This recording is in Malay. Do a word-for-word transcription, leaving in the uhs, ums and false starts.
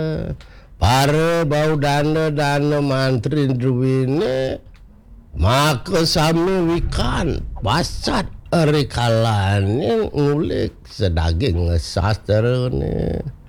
Para bau dana dana mantri druwine maka sami wikan basat erikalane ngulik sedaging sastra ne